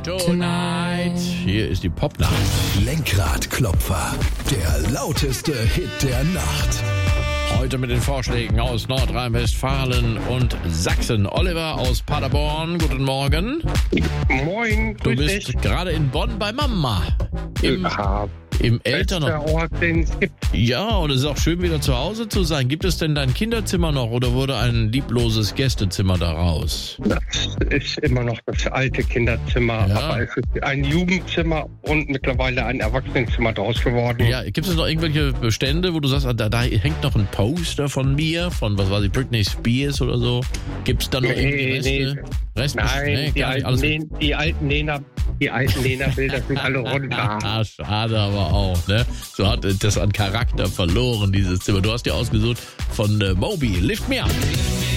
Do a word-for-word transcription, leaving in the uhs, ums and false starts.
Tonight. Hier ist die Popnacht. Lenkradklopfer, der lauteste Hit der Nacht. Heute mit den Vorschlägen aus Nordrhein-Westfalen und Sachsen. Oliver aus Paderborn, guten Morgen. Moin, Du grüß bist dich. gerade in Bonn bei Mama. Im, Ja, im bester Elternhaus. Ort, den es gibt. Ja, und es ist auch schön, wieder zu Hause zu sein. Gibt es denn dein Kinderzimmer noch oder wurde ein liebloses Gästezimmer daraus? Das ist immer noch das alte Kinderzimmer, Ja. aber es ist ein Jugendzimmer und mittlerweile ein Erwachsenenzimmer draus geworden. Ja, gibt es noch irgendwelche Bestände, wo du sagst, ah, da, da hängt noch ein Poster von mir, von, was weiß ich, Britney Spears oder so? Gibt es da noch irgendwie Reste? Rest Nein, nee, die, gar nicht, alten alles Len- die alten Lena, die alten Lena-Bilder sind alle runter. Ah, schade aber auch, ne? So hat das an Charakter verloren, dieses Zimmer. Du hast dir ausgesucht von äh, Moby, Lift Me Up.